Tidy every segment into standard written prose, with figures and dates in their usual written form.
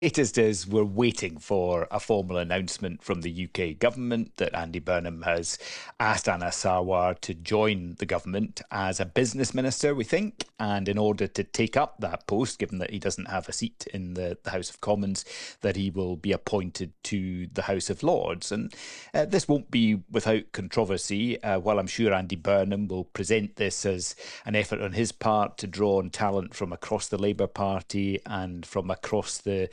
latest is we're waiting for a formal announcement from the UK government that Andy Burnham has asked Anas Sarwar to join the government as a business minister, we think. And in order to take up that post, given that he doesn't have a seat in the House of Commons, that he will be appointed to the House of Lords. And this won't be without controversy. While I'm sure Andy Burnham will present this as an effort on his part to draw on talent from across the Labour Party and from across the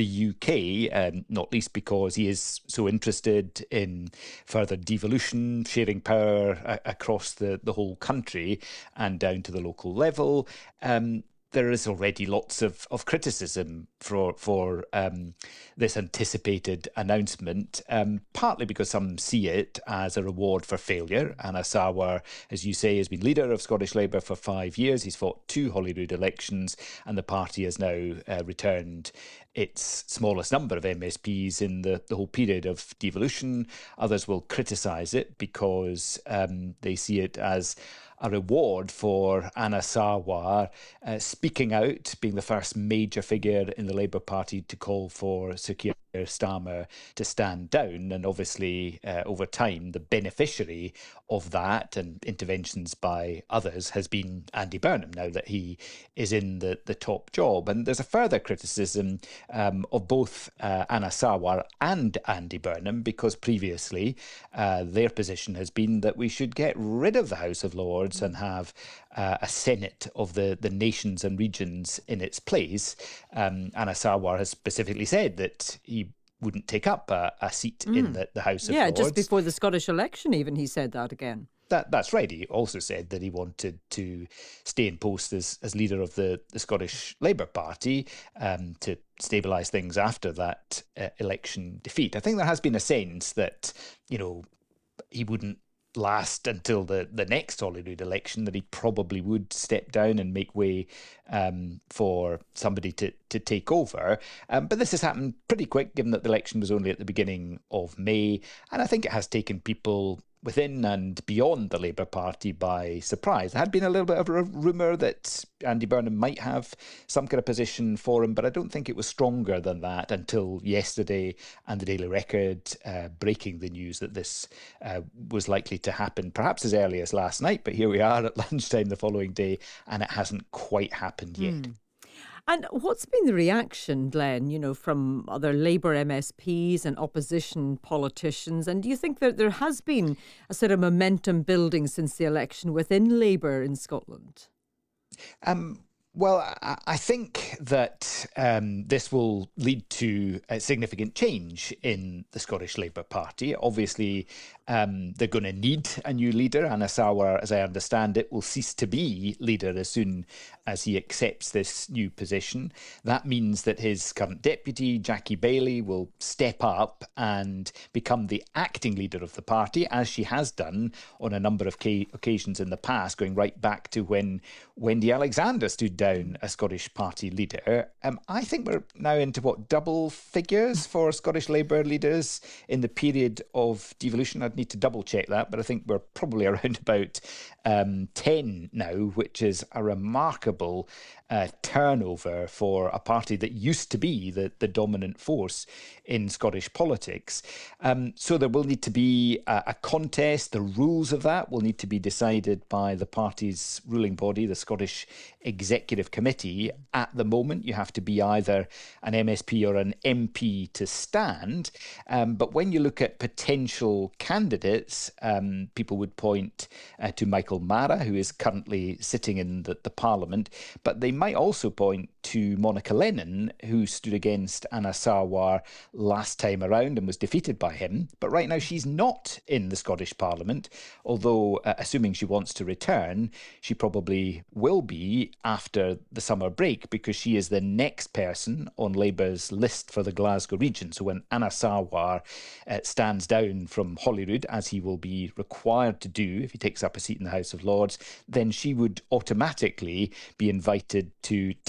UK, not least because he is so interested in further devolution, sharing power across the whole country and down to the local level. There is already lots of criticism for this anticipated announcement, partly because some see it as a reward for failure. Anas Sarwar, as you say, has been leader of Scottish Labour for 5 years. He's fought 2 Holyrood elections, and the party has now returned its smallest number of MSPs in the whole period of devolution. Others will criticise it because they see it as a reward for Anas Sarwar speaking out, being the first major figure in the Labour Party to call for Sir Keir Starmer to stand down. And obviously, over time, the beneficiary of that and interventions by others has been Andy Burnham, now that he is in the top job. And there's a further criticism of both Anas Sarwar and Andy Burnham, because previously their position has been that we should get rid of the House of Lords and have a Senate of the nations and regions in its place. Anas Sarwar has specifically said that he wouldn't take up a seat in the House of Lords. Yeah, just before the Scottish election even, he said that again. That's right. He also said that he wanted to stay in post as leader of the Scottish Labour Party to stabilise things after that election defeat. I think there has been a sense that, he wouldn't last until the next Holyrood election, that he probably would step down and make way for somebody to take over. But this has happened pretty quick, given that the election was only at the beginning of May. And I think it has taken people within and beyond the Labour Party by surprise. There had been a little bit of a rumour that Andy Burnham might have some kind of position for him, but I don't think it was stronger than that until yesterday and the Daily Record breaking the news that this was likely to happen, perhaps as early as last night. But here we are at lunchtime the following day, and it hasn't quite happened yet. And what's been the reaction, Glenn, from other Labour MSPs and opposition politicians? And do you think that there has been a sort of momentum building since the election within Labour in Scotland? Well, I think that this will lead to a significant change in the Scottish Labour Party. Obviously, they're going to need a new leader. Anas Sarwar, as I understand it, will cease to be leader as soon as he accepts this new position. That means that his current deputy, Jackie Baillie, will step up and become the acting leader of the party, as she has done on a number of occasions in the past, going right back to when Wendy Alexander stood down as Scottish party leader. I think we're now into double figures for Scottish Labour leaders in the period of devolution. I'd need to double check that, but I think we're probably around about 10 now, which is a remarkable turnover for a party that used to be the dominant force in Scottish politics. So there will need to be a contest. The rules of that will need to be decided by the party's ruling body, the Scottish Executive Committee. At the moment, you have to be either an MSP or an MP to stand. But when you look at potential candidates, people would point to Michael Mara, who is currently sitting in the Parliament, but they might also point to Monica Lennon, who stood against Anas Sarwar last time around and was defeated by him. But right now she's not in the Scottish Parliament, although assuming she wants to return, she probably will be after the summer break, because she is the next person on Labour's list for the Glasgow region. So when Anas Sarwar stands down from Holyrood, as he will be required to do if he takes up a seat in the House of Lords, then she would automatically be invited to take up that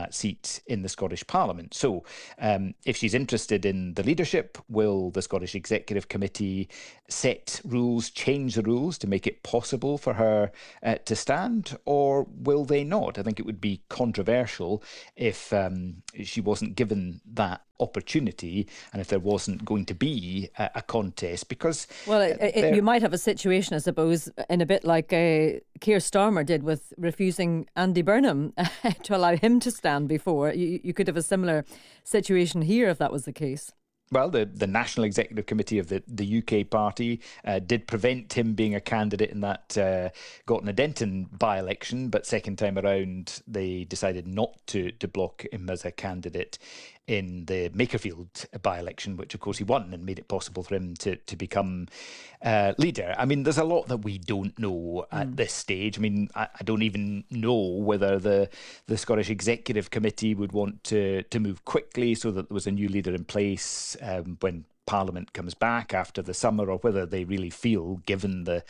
that seat in the Scottish Parliament. So if she's interested in the leadership, will the Scottish Executive Committee set rules, change the rules to make it possible for her to stand, or will they not? I think it would be controversial if she wasn't given that opportunity and if there wasn't going to be a contest, because you might have a situation, I suppose, in a bit like Keir Starmer did with refusing Andy Burnham to allow him to stand before. You could have a similar situation here if that was the case. Well, the National Executive Committee of the UK party did prevent him being a candidate in that Gorton and Denton by-election, but second time around they decided not to block him as a candidate in the Makerfield by-election, which of course he won and made it possible for him to become leader. I mean, there's a lot that we don't know at this stage. I mean, I don't even know whether the Scottish Executive Committee would want to move quickly so that there was a new leader in place when Parliament comes back after the summer, or whether they really feel, given the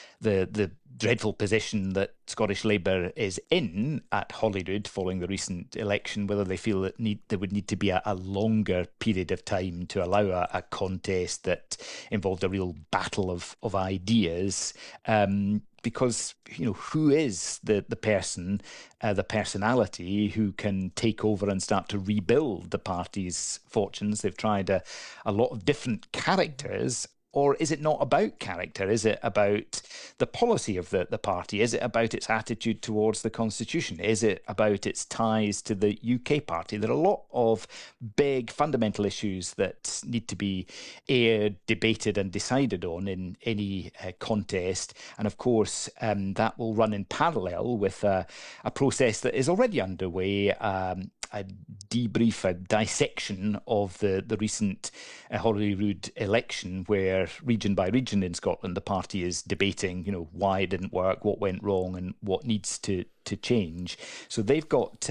dreadful position that Scottish Labour is in at Holyrood following the recent election, whether they feel that there would need to be a longer period of time to allow a contest that involved a real battle of ideas. Because, who is the person, the personality who can take over and start to rebuild the party's fortunes? They've tried a lot of different characters. Or is it not about character? Is it about the policy of the party? Is it about its attitude towards the Constitution? Is it about its ties to the UK party? There are a lot of big fundamental issues that need to be aired, debated and decided on in any contest. And of course, that will run in parallel with a process that is already underway, a debrief, a dissection of the recent Holyrood election, where region by region in Scotland the party is debating, why it didn't work, what went wrong, and what needs to change. So they've got,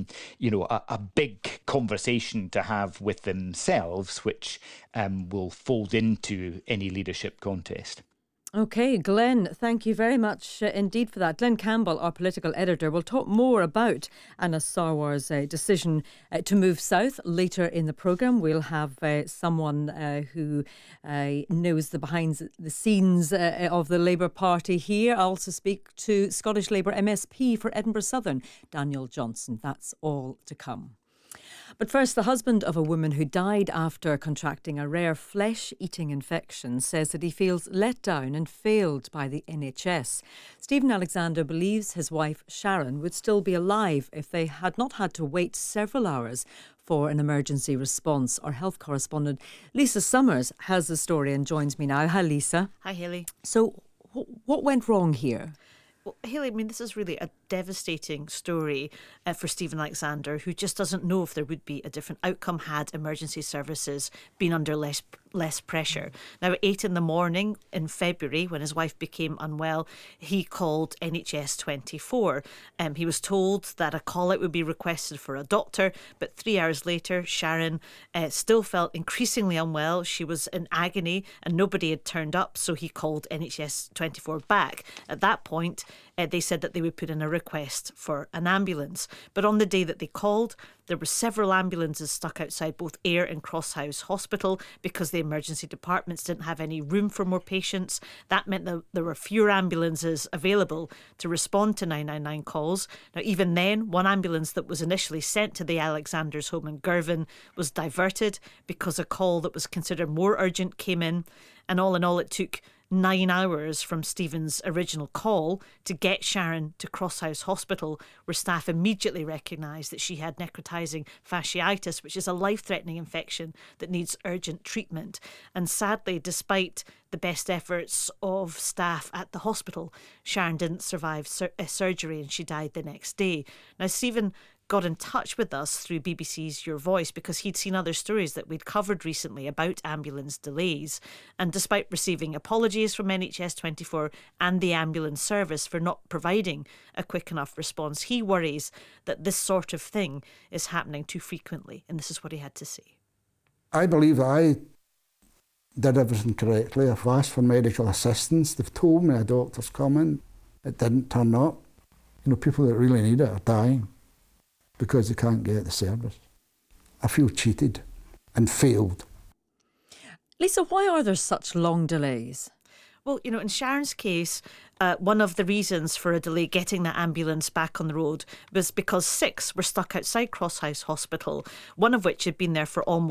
a big conversation to have with themselves, which will fold into any leadership contest. OK, Glenn, thank you very much indeed for that. Glenn Campbell, our political editor, will talk more about Anas Sarwar's decision to move south later in the programme. We'll have someone who knows the behind the scenes of the Labour Party here. I'll also speak to Scottish Labour MSP for Edinburgh Southern, Daniel Johnson. That's all to come. But first, the husband of a woman who died after contracting a rare flesh-eating infection says that he feels let down and failed by the NHS. Stephen Alexander believes his wife Sharon would still be alive if they had not had to wait several hours for an emergency response. Our health correspondent Lisa Summers has the story and joins me now. Hi, Lisa. Hi, Hayley. So what went wrong here? Well, Hayley, this is really a devastating story for Stephen Alexander, who just doesn't know if there would be a different outcome had emergency services been under less pressure. Now, at 8 a.m. in February, when his wife became unwell, he called NHS 24. He was told that a call-out would be requested for a doctor, but 3 hours later, Sharon still felt increasingly unwell. She was in agony and nobody had turned up, so he called NHS 24 back. At that point, they said that they would put in a request for an ambulance. But on the day that they called, there were several ambulances stuck outside both Ayr and Crosshouse Hospital because the emergency departments didn't have any room for more patients. That meant that there were fewer ambulances available to respond to 999 calls. Now, even then, one ambulance that was initially sent to the Alexanders' home in Girvan was diverted because a call that was considered more urgent came in. And all in all, it took 9 hours from Stephen's original call to get Sharon to Crosshouse Hospital, where staff immediately recognised that she had necrotising fasciitis, which is a life-threatening infection that needs urgent treatment. And sadly, despite the best efforts of staff at the hospital, Sharon didn't survive surgery and she died the next day. Now, Stephen got in touch with us through BBC's Your Voice because he'd seen other stories that we'd covered recently about ambulance delays. And despite receiving apologies from NHS 24 and the ambulance service for not providing a quick enough response, he worries that this sort of thing is happening too frequently. And this is what he had to say. I believe I did everything correctly. I've asked for medical assistance. They've told me a doctor's coming. It didn't turn up. People that really need it are dying. because they can't get the service. I feel cheated and failed. Lisa, why are there such long delays? Well, you know, in Sharon's case, one of the reasons for a delay getting the ambulance back on the road was because 6 were stuck outside Crosshouse Hospital, one of which had been there for almost